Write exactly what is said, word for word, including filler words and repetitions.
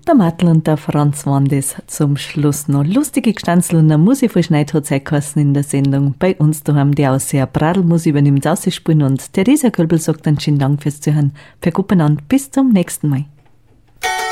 Der Mattel und der Franz waren das zum Schluss noch. Lustige Gestanzel und eine Musik von Schneid hat Zeit geheißen in der Sendung. Bei uns daheim die Ausseher Bradelmusik übernimmt Ausspielen und Theresa Kölbel sagt dann schönen Dank fürs Zuhören. Für Guppenand, bis zum nächsten Mal.